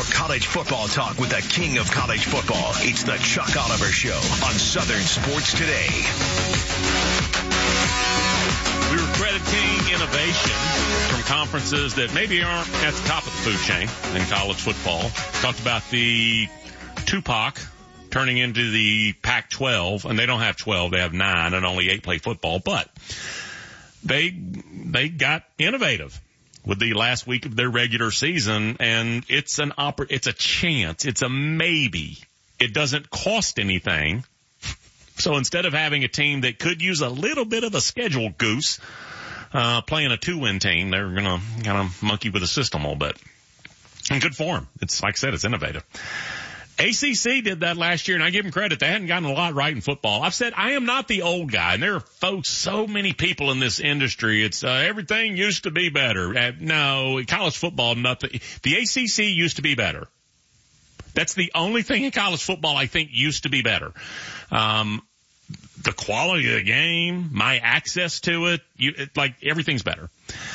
college football talk with the king of college football. It's the Chuck Oliver Show on Southern Sports Today. We were crediting innovation from conferences that maybe aren't at the top of the food chain in college football. Talked about the Tupac turning into the Pac-12, and they don't have 12, they have 9, and only 8 play football, but they got innovative with the last week of their regular season, and it's a chance, it's a maybe. It doesn't cost anything. So instead of having a team that could use a little bit of a schedule goose, playing a 2-win team, they're gonna kind of monkey with the system a little bit. And good for them. It's, like I said, it's innovative. ACC did that last year, and I give them credit. They hadn't gotten a lot right in football. I've said I am not the old guy, and there are folks, so many people in this industry. It's everything used to be better. No, college football, nothing. The ACC used to be better. That's the only thing in college football I think used to be better. The quality of the game, my access to it, like everything's better.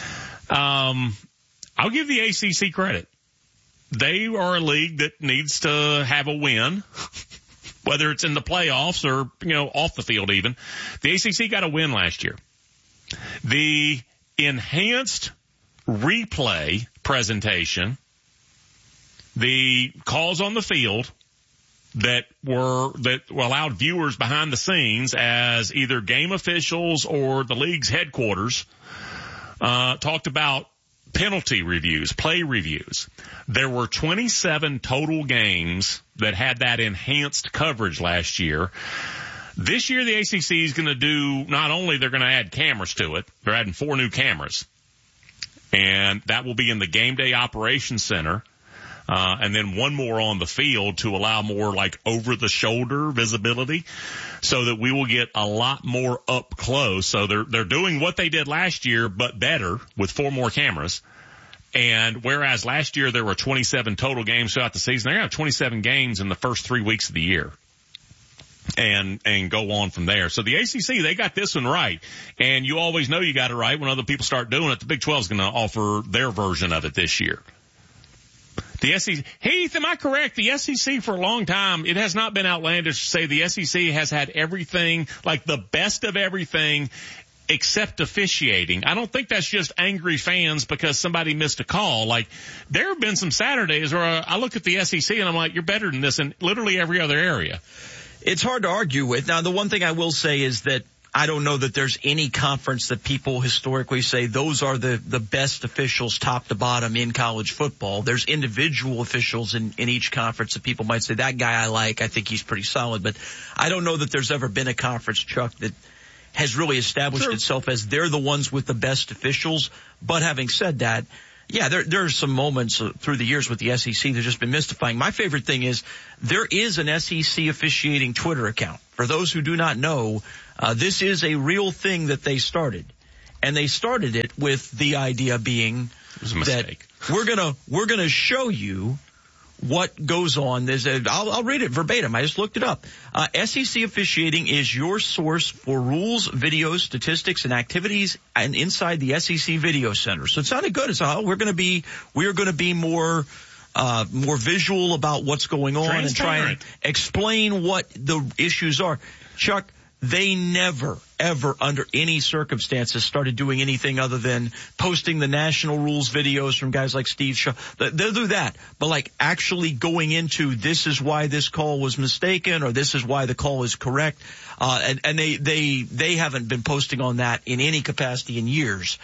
I'll give the ACC credit. They are a league that needs to have a win, whether it's in the playoffs or, off the field even. The ACC got a win last year. The enhanced replay presentation, the calls on the field that allowed viewers behind the scenes as either game officials or the league's headquarters, talked about penalty reviews, play reviews. There were 27 total games that had that enhanced coverage last year. This year, the ACC is going to do, not only they're going to add cameras to it, they're adding 4 new cameras. And that will be in the game day operations center. And then 1 more on the field to allow more like over the shoulder visibility so that we will get a lot more up close. So they're doing what they did last year, but better with 4 more cameras. And whereas last year there were 27 total games throughout the season, they're going to have 27 games in the first 3 weeks of the year. And go on from there. So the ACC, they got this one right. And you always know you got it right when other people start doing it. The Big 12 is going to offer their version of it this year. The SEC, Heath, am I correct? The SEC for a long time, it has not been outlandish to say the SEC has had everything, like the best of everything, except officiating. I don't think that's just angry fans because somebody missed a call. Like, there have been some Saturdays where I look at the SEC and I'm like, you're better than this in literally every other area. It's hard to argue with. Now, the one thing I will say is that I don't know that there's any conference that people historically say those are the best officials top to bottom in college football. There's individual officials in each conference that people might say, that guy I like, I think he's pretty solid. But I don't know that there's ever been a conference, Chuck, that has really established itself as they're the ones with the best officials. But having said that, yeah, there are some moments through the years with the SEC that have just been mystifying. My favorite thing is there is an SEC officiating Twitter account. For those who do not know, this is a real thing that they started. And they started it with the idea being that we're gonna show you what goes on. I'll read it verbatim. I just looked it up. SEC officiating is your source for rules, videos, statistics, and activities and inside the SEC Video Center. So it sounded good. It's we're going to be more visual about what's going on and try and explain what the issues are. Chuck, they never, ever, under any circumstances, started doing anything other than posting the national rules videos from guys like Steve Shaw. They'll do that. But like actually going into this is why this call was mistaken or this is why the call is correct. And they haven't been posting on that in any capacity in years.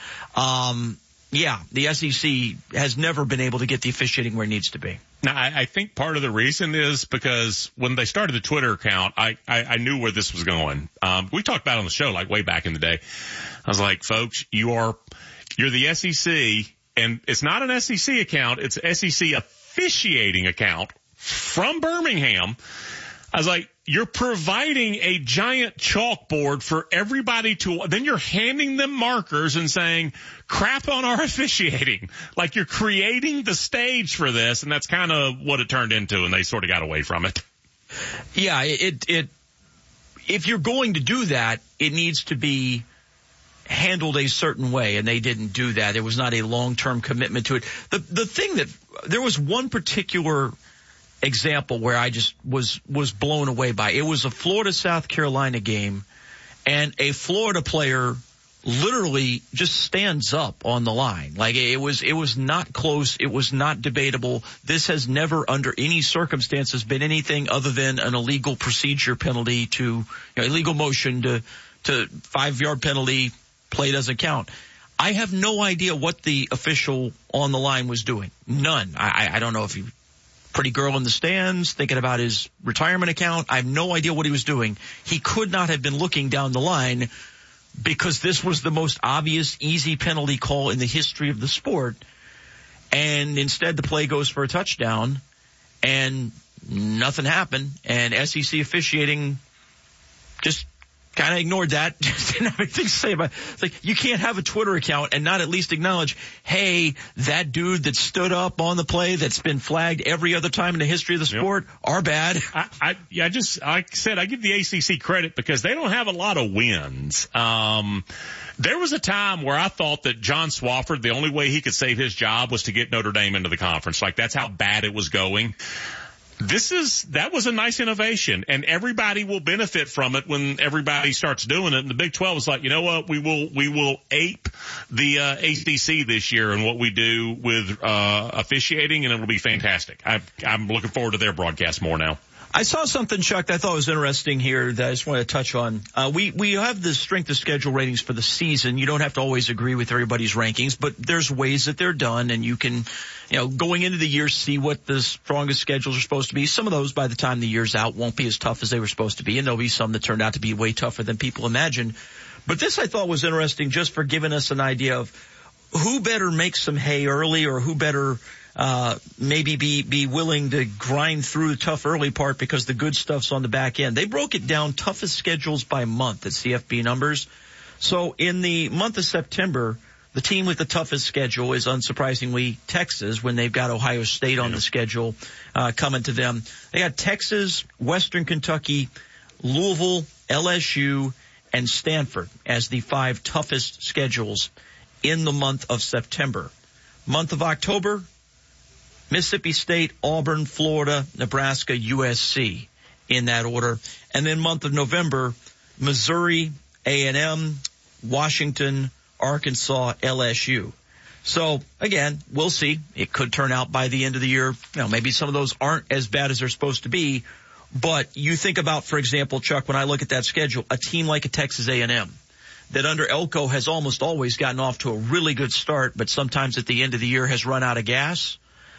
Yeah, the SEC has never been able to get the officiating where it needs to be. Now, I think part of the reason is because when they started the Twitter account, I knew where this was going. We talked about it on the show like way back in the day. I was like, folks, you're the SEC, and it's not an SEC account, it's an SEC officiating account from Birmingham. I was like, you're providing a giant chalkboard for everybody then you're handing them markers and saying, crap on our officiating. Like you're creating the stage for this, and that's kind of what it turned into, and they sort of got away from it. Yeah, if you're going to do that, it needs to be handled a certain way, and they didn't do that. There was not a long-term commitment to it. The thing that there was one particular example where I just was blown away by. It was a Florida-South Carolina game, and a Florida player literally just stands up on the line. Like it was not close. It was not debatable. This has never under any circumstances been anything other than an illegal procedure penalty illegal motion to 5-yard penalty, play doesn't count. I have no idea what the official on the line was doing. None. I don't know if he pretty girl in the stands thinking about his retirement account. I have no idea what he was doing. He could not have been looking down the line, because this was the most obvious, easy penalty call in the history of the sport. And instead the play goes for a touchdown, and nothing happened. And SEC officiating just kind of ignored that. Just didn't have anything to say about it. It's like, you can't have a Twitter account and not at least acknowledge, hey, that dude that stood up on the play that's been flagged every other time in the history of the sport, our bad. I give the ACC credit because they don't have a lot of wins. There was a time where I thought that John Swofford, the only way he could save his job was to get Notre Dame into the conference. Like, that's how bad it was going. That was a nice innovation, and everybody will benefit from it when everybody starts doing it. And the Big 12 is like, you know what, we will ape the ACC this year and what we do with officiating, and it will be fantastic. I'm looking forward to their broadcast more now. I saw something, Chuck, that I thought was interesting here that I just wanted to touch on. We have the strength of schedule ratings for the season. You don't have to always agree with everybody's rankings, but there's ways that they're done, and you can, going into the year, see what the strongest schedules are supposed to be. Some of those, by the time the year's out, won't be as tough as they were supposed to be, and there'll be some that turned out to be way tougher than people imagined. But this I thought was interesting just for giving us an idea of who better make some hay early, or who better maybe be willing to grind through the tough early part because the good stuff's on the back end. They broke it down, toughest schedules by month at CFB numbers. So in the month of September, the team with the toughest schedule is unsurprisingly Texas, when they've got Ohio State on the schedule coming to them. They got Texas, Western Kentucky, Louisville, LSU, and Stanford as the 5 toughest schedules in the month of September. Month of October, Mississippi State, Auburn, Florida, Nebraska, USC in that order. And then month of November, Missouri, A&M, Washington, Arkansas, LSU. So again, we'll see. It could turn out by the end of the year, maybe some of those aren't as bad as they're supposed to be. But you think about, for example, Chuck, when I look at that schedule, a team like a Texas A&M that under Elko has almost always gotten off to a really good start, but sometimes at the end of the year has run out of gas.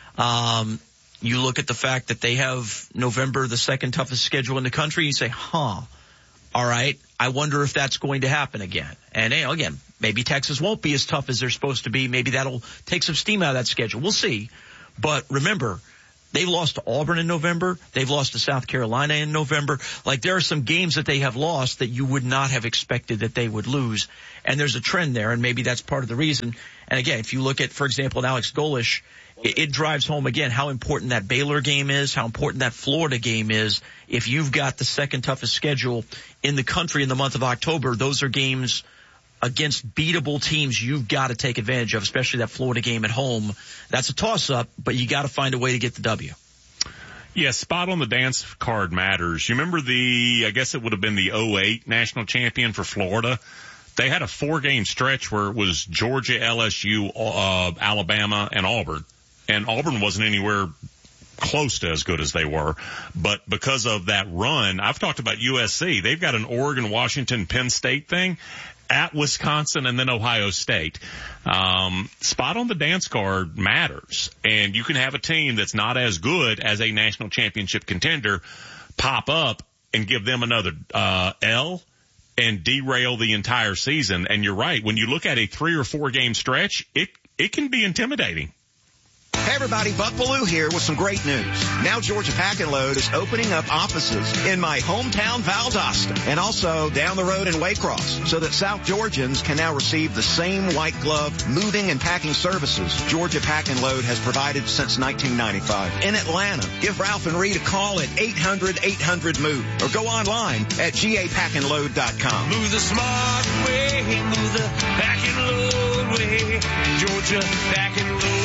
You look at the fact that they have November, the second toughest schedule in the country. You say, all right, I wonder if that's going to happen again. And again, maybe Texas won't be as tough as they're supposed to be. Maybe that'll take some steam out of that schedule. We'll see. But remember, they've lost to Auburn in November. They've lost to South Carolina in November. Like, there are some games that they have lost that you would not have expected that they would lose. And there's a trend there, and maybe that's part of the reason. And again, if you look at, for example, Alex Golesh, it drives home again how important that Baylor game is, how important that Florida game is. If you've got the second toughest schedule in the country in the month of October, those are games against beatable teams you've got to take advantage of, especially that Florida game at home. That's a toss-up, but you got to find a way to get the W. Yeah, spot on the dance card matters. You remember I guess it would have been the 2008 national champion for Florida? They had a 4-game stretch where it was Georgia, LSU, Alabama, and Auburn. And Auburn wasn't anywhere close to as good as they were. But because of that run, I've talked about USC. They've got an Oregon, Washington, Penn State thing at Wisconsin and then Ohio State. Spot on the dance card matters. And you can have a team that's not as good as a national championship contender pop up and give them another L and derail the entire season. And you're right. When you look at a 3 or 4 game stretch, it can be intimidating. Hey everybody, Buck Bellew here with some great news. Now Georgia Pack and Load is opening up offices in my hometown Valdosta and also down the road in Waycross so that South Georgians can now receive the same white glove moving and packing services Georgia Pack and Load has provided since 1995. In Atlanta, give Ralph and Reed a call at 800-800-MOVE or go online at gapackandload.com. Move the smart way, move the pack and load way, Georgia Pack and Load.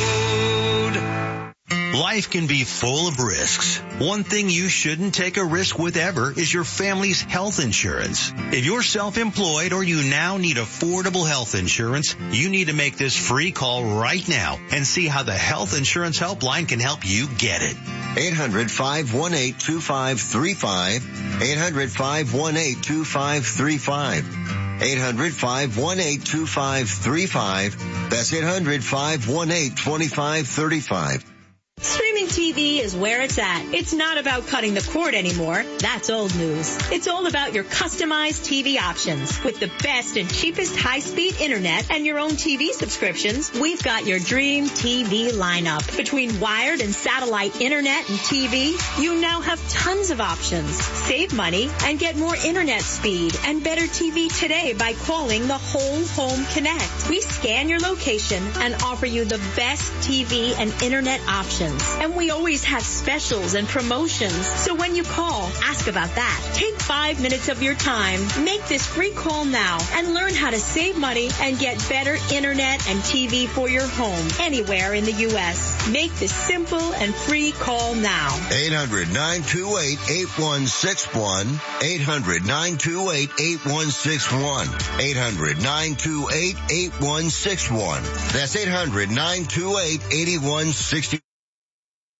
Life can be full of risks. One thing you shouldn't take a risk with ever is your family's health insurance. If you're self-employed or you now need affordable health insurance, you need to make this free call right now and see how the Health Insurance Helpline can help you get it. 800-518-2535. 800-518-2535. 800-518-2535. That's 800-518-2535. Streaming TV is where it's at. It's not about cutting the cord anymore. That's old news. It's all about your customized TV options. With the best and cheapest high-speed internet and your own TV subscriptions, we've got your dream TV lineup. Between wired and satellite internet and TV, you now have tons of options. Save money and get more internet speed and better TV today by calling the Whole Home Connect. We scan your location and offer you the best TV and internet options. And we always have specials and promotions. So when you call, ask about that. Take 5 minutes of your time. Make this free call now and learn how to save money and get better internet and TV for your home anywhere in the U.S. Make this simple and free call now. 800-928-8161. 800-928-8161. 800-928-8161. That's 800-928-8161.